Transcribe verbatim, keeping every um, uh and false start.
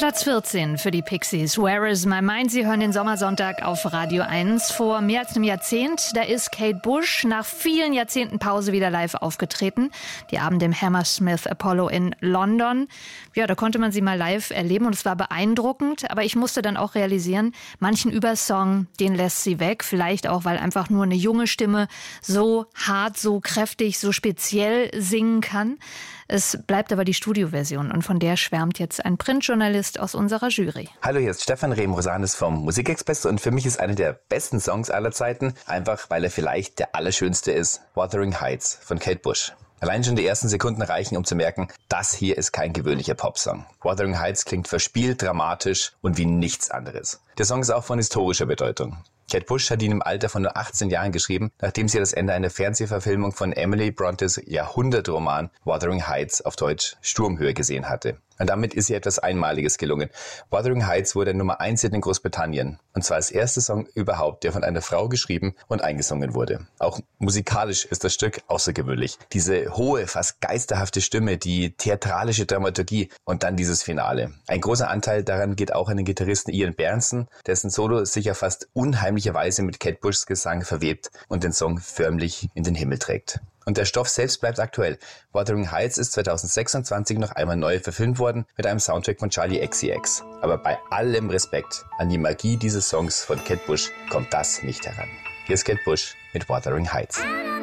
Platz vierzehn für die Pixies. Where is my mind? Sie hören den Sommersonntag auf Radio eins. Vor mehr als einem Jahrzehnt, da ist Kate Bush nach vielen Jahrzehnten Pause wieder live aufgetreten. Die Abende im Hammersmith Apollo in London. Ja, da konnte man sie mal live erleben und es war beeindruckend. Aber ich musste dann auch realisieren, manchen Übersong, den lässt sie weg. Vielleicht auch, weil einfach nur eine junge Stimme so hart, so kräftig, so speziell singen kann. Es bleibt aber die Studioversion und von der schwärmt jetzt ein Printjournalist aus unserer Jury. Hallo, hier ist Stefan Rehm-Rosanes vom Musikexpress und für mich ist einer der besten Songs aller Zeiten, einfach weil er vielleicht der allerschönste ist, Wuthering Heights von Kate Bush. Allein schon die ersten Sekunden reichen, um zu merken, das hier ist kein gewöhnlicher Popsong. Wuthering Heights klingt verspielt, dramatisch und wie nichts anderes. Der Song ist auch von historischer Bedeutung. Kate Bush hat ihn im Alter von nur achtzehn Jahren geschrieben, nachdem sie das Ende einer Fernsehverfilmung von Emily Brontes Jahrhundertroman Wuthering Heights auf Deutsch Sturmhöhe gesehen hatte. Und damit ist ihr etwas Einmaliges gelungen. Wuthering Heights wurde Nummer eins in Großbritannien. Und zwar als erster Song überhaupt, der von einer Frau geschrieben und eingesungen wurde. Auch musikalisch ist das Stück außergewöhnlich. Diese hohe, fast geisterhafte Stimme, die theatralische Dramaturgie und dann dieses Finale. Ein großer Anteil daran geht auch an den Gitarristen Ian Berndson, dessen Solo sich ja fast unheimlicherweise mit Kate Bushs Gesang verwebt und den Song förmlich in den Himmel trägt. Und der Stoff selbst bleibt aktuell. Wuthering Heights ist zwanzig sechsundzwanzig noch einmal neu verfilmt worden mit einem Soundtrack von Charli X C X. Aber bei allem Respekt an die Magie dieses Songs von Kate Bush kommt das nicht heran. Hier ist Kate Bush mit Wuthering Heights.